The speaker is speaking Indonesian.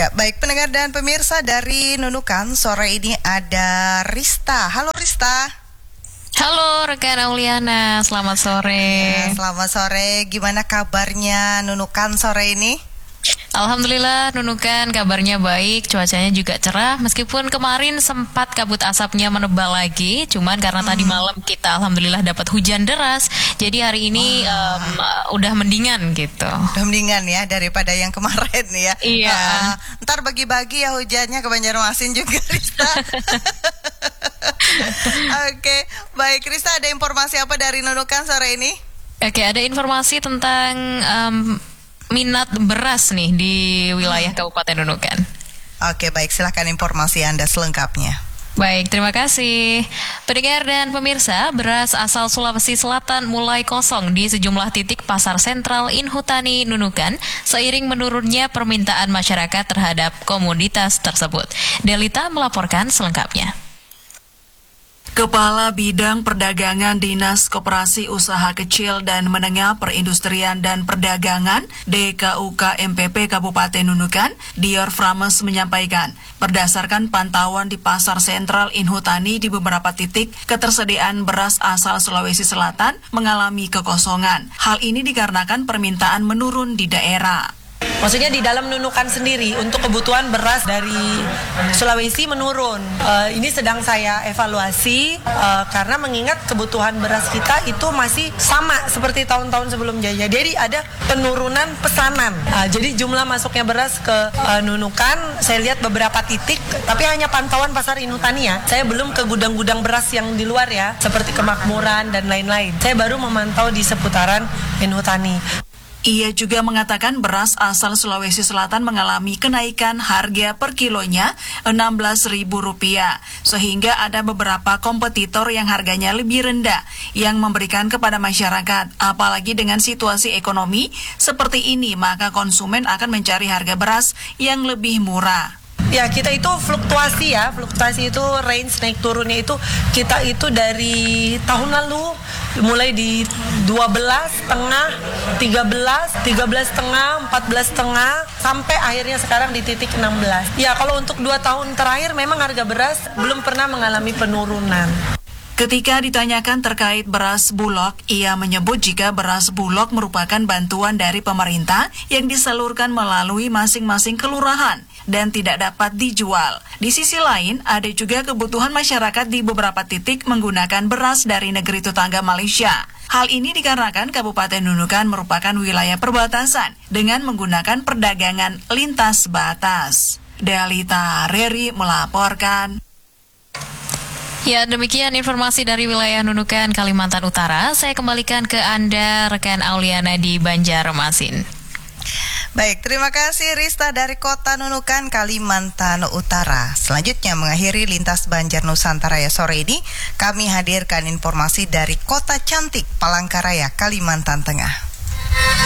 Ya, baik pendengar dan pemirsa dari Nunukan, sore ini ada Rista. Halo Rista. Halo rekan Auliana, selamat sore. Ya, selamat sore. Gimana kabarnya Nunukan sore ini? Alhamdulillah Nunukan kabarnya baik, cuacanya juga cerah. Meskipun kemarin sempat kabut asapnya menebal lagi, cuman karena tadi malam kita alhamdulillah dapat hujan deras, jadi hari ini udah mendingan gitu. Udah mendingan ya daripada yang kemarin ya. Iya. Ntar bagi-bagi ya hujannya ke Banjarmasin juga Rista. Oke, baik Rista, ada informasi apa dari Nunukan sore ini? Oke, ada informasi tentang minat beras nih di wilayah Kabupaten Nunukan. Oke, baik, silahkan informasi Anda selengkapnya. Baik, terima kasih. Pendengar dan pemirsa, beras asal Sulawesi Selatan mulai kosong di sejumlah titik pasar sentral Inhutani Nunukan seiring menurunnya permintaan masyarakat terhadap komoditas tersebut. Delita melaporkan selengkapnya. Kepala Bidang Perdagangan Dinas Koperasi Usaha Kecil dan Menengah Perindustrian dan Perdagangan DKUK MPP Kabupaten Nunukan, Dior Frames menyampaikan, berdasarkan pantauan di Pasar Sentral Inhutani di beberapa titik, ketersediaan beras asal Sulawesi Selatan mengalami kekosongan. Hal ini dikarenakan permintaan menurun di daerah. Maksudnya di dalam Nunukan sendiri untuk kebutuhan beras dari Sulawesi menurun. Ini sedang saya evaluasi karena mengingat kebutuhan beras kita itu masih sama seperti tahun-tahun sebelumnya. Jadi ada penurunan pesanan. Jadi jumlah masuknya beras ke Nunukan saya lihat beberapa titik, tapi hanya pantauan pasar Inhutani ya. Saya belum ke gudang-gudang beras yang di luar ya, seperti Kemakmuran dan lain-lain. Saya baru memantau di seputaran Inhutani. Ia juga mengatakan beras asal Sulawesi Selatan mengalami kenaikan harga per kilonya Rp16.000, sehingga ada beberapa kompetitor yang harganya lebih rendah yang memberikan kepada masyarakat. Apalagi dengan situasi ekonomi seperti ini, maka konsumen akan mencari harga beras yang lebih murah. Ya, kita itu fluktuasi ya, fluktuasi itu range naik turunnya itu kita itu dari tahun lalu mulai di 12,5, 13,5, 14,5 sampai akhirnya sekarang di titik 16. Ya, kalau untuk 2 tahun terakhir memang harga beras belum pernah mengalami penurunan. Ketika ditanyakan terkait beras bulog, ia menyebut jika beras bulog merupakan bantuan dari pemerintah yang disalurkan melalui masing-masing kelurahan dan tidak dapat dijual. Di sisi lain, ada juga kebutuhan masyarakat di beberapa titik menggunakan beras dari negeri tetangga Malaysia. Hal ini dikarenakan Kabupaten Nunukan merupakan wilayah perbatasan dengan menggunakan perdagangan lintas batas. Delita Reri melaporkan. Ya, demikian informasi dari wilayah Nunukan, Kalimantan Utara. Saya kembalikan ke Anda, rekan Auliana di Banjarmasin. Baik, terima kasih Rista dari Kota Nunukan, Kalimantan Utara. Selanjutnya mengakhiri Lintas Banjar Nusantara ya sore ini, kami hadirkan informasi dari Kota Cantik, Palangkaraya, Kalimantan Tengah.